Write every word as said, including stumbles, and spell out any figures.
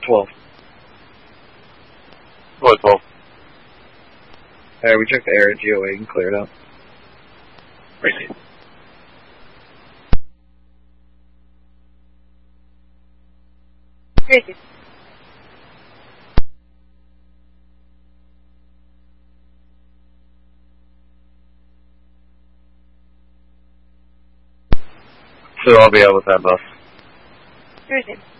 twelve. What, twelve? Alright, we checked the air at G O eight and cleared up. Crazy. Crazy. So I'll be out with that bus. Crazy.